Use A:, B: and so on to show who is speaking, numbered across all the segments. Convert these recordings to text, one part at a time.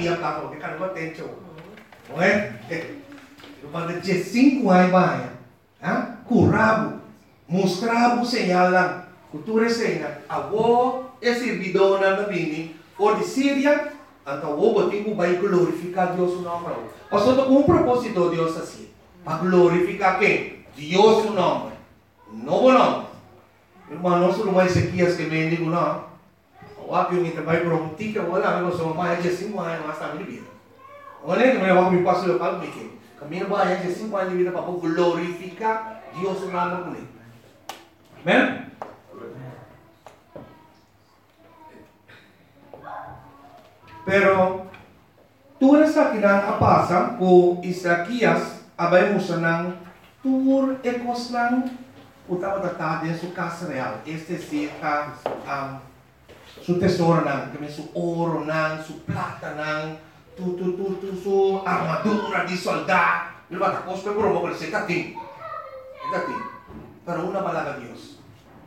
A: ia plata, porque cara não tem tchau. Não é? Eu mando de 5 anos vai, curabo, mostrava o sinal lá, cultura cena, avô é servidor na bini, ou de Síria, então o botigo vai glorificar Deus o nome. Pastor, com um propósito Deus assim, para glorificar quem? Deus o nome, não o nome. Irmão, nós não mais Ezequias que me digo não. O aqui eu trabalho para um tique, eu olho, eu sou mais de 5 anos, mas está me vida. Olha, eu me passo eu falo que caminho mais de 5 anos de vida para glorificar Deus o nome com ele. Amém? Pero tu rasa kinang apasa ko Isaías abay mo sa nang tur ekos lang utama tatade su casa real. Este sita su tesoro nang kami su oro nang su plata nang tu su armadura di soldado. Diba tapos pe bro mo kasi kating. Pero una malaga Dios.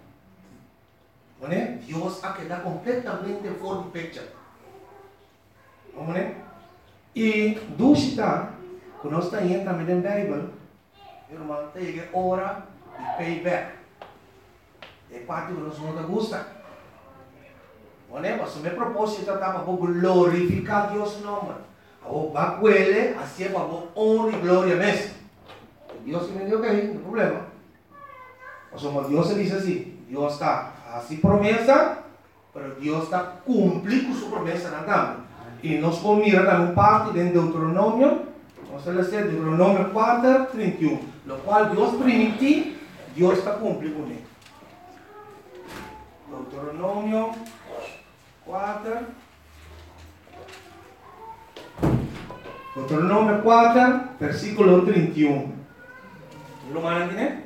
A: ¿Vale? Dios ha quedado completamente fuera de picture. ¿Vale? Y dusita, cuando está ahí también en la Biblia, hermano, te llega hora de payback. Es parte que nos no te gusta. ¿Vale? Pues mi propósito está para glorificar a Dios nombre. O va a cuele, así para honra y gloria mes. Dios me dijo que no hay problema. O sea, Dios se dice así, Dios está así promesa, pero Dios está cumpliendo su promesa en Adán. Y nos mira en un parte de Deuteronomio, vamos a leer Deuteronomio 4, 31, lo cual Dios permitió, Dios está cumpliendo con él. Deuteronomio 4, versículo 31. ¿Lo mantiene?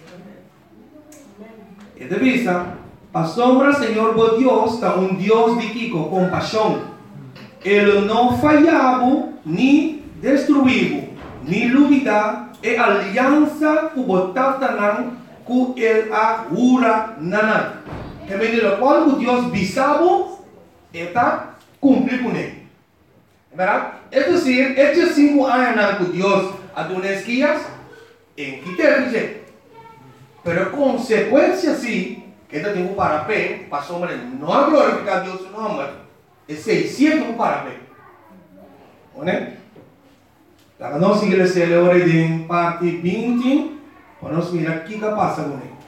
A: Y de vista, asombra Señor vos Dios, está un Dios de Kiko, compasión. Él no fallaba, ni destruivo, ni lubida, e alianza kubotatanan, ku el ahura nanan. Que me lo cual Dios visabo, está cumplir con él. ¿Verdad? Es decir, estos 5 años que Dios a Dunesquías, en quitarse. Pero consecuencia sí, que este tiempo para P, pasó hombre, no ha glorificado a Dios su nombre, es 600 para P. ¿Vale? La que nos sigue se le ora en parte 20, vamos a mirar qué pasa con él.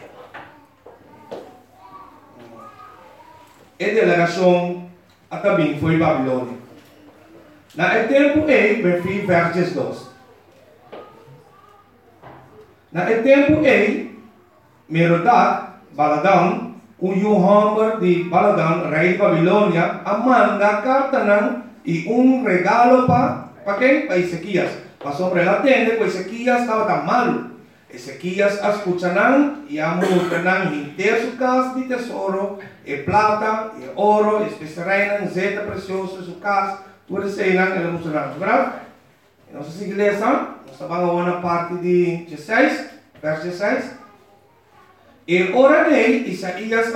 A: Esta delegación também foi Babilônia. Na tempo versos 2. Na tempo Merodach, Baladan, o Hamber de Baladan, rei de Babilônia, manda carta e regalo para quem? Para Ezequias. Para sobre la tenda, pues Ezequias estava tão malo. Ezequias escucharán y amortarán inteira su casa de tesoro, e plata, e oro, especiarán, zeta precioso, su casa, tudo isso aí, ele mostrará, verdade? Nossa igreja, nós vamos a uma parte de 16, verso 16. E orarei, Isaías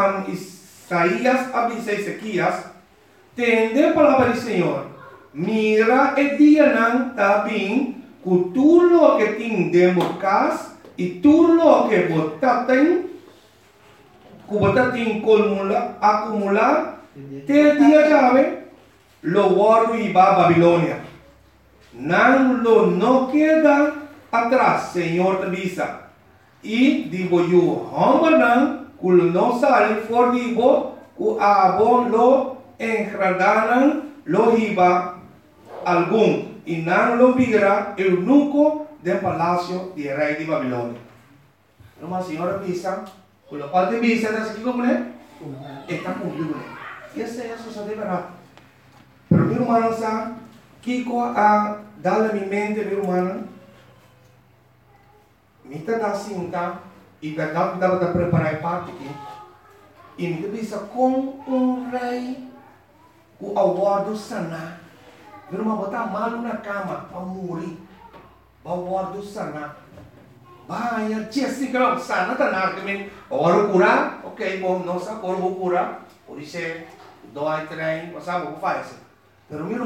A: avisa Ezequias, tende a palavra do Senhor, mira e dia também, que tudo lo que tindemos casa e tudo lo que botatem acumular, te dia chave, lo guardo e va a Babilônia. No queda atrás, Senhor te avisa. E digo eu, Hambanan, que não sale for digo, que abon lo engradaran, lo iba algum. E não lo vira eunuco del palacio de rey de Babilônia. Uma senhora avisa, com o qual te avisa, está aqui como é? Está cumprido. E essa é a sociedade verdade. Pero meu irmão, sabe, Kiko a dar a minha mente, meu irmão, me está cinta, e verdade que estava a preparar parte aqui, e me avisa com rei, o aguardo sanar. Meu irmão, botar malo na cama para morrer. Bawardo sana. Bahaya, assim que não sana tá na também. Oro curar, ok, bom, não sabe como curar. Por isso, dói trem, sabe o que faz? Pero meu